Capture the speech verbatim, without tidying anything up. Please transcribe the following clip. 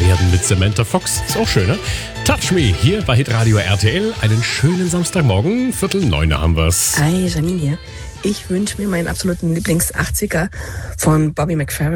werden mit Samantha Fox. Ist auch schön, ne? Touch Me hier bei Hitradio R T L. Einen schönen Samstagmorgen. Viertel neun haben wir's. Hi, Janine hier. Ich wünsche mir meinen absoluten Lieblings-achtziger von Bobby McFerrin.